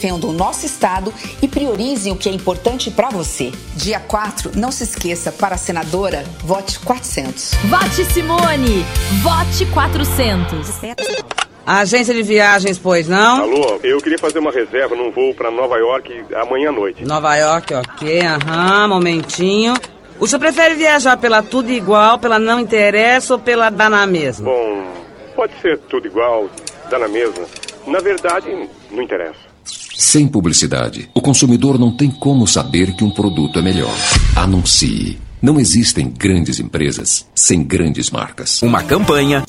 Defendam o nosso estado e priorizem o que é importante para você. Dia 4, não se esqueça, para a senadora, vote 400. Vote Simone! Vote 400. Agência de viagens, pois não? Alô, eu queria fazer uma reserva num voo para Nova York amanhã à noite. Nova York, ok, momentinho. O senhor prefere viajar pela Tudo Igual, pela Não Interessa ou pela Dá na Mesma? Bom, pode ser tudo igual, dá na mesma. Na verdade, não interessa. Sem publicidade, o consumidor não tem como saber que um produto é melhor. Anuncie. Não existem grandes empresas sem grandes marcas. Uma campanha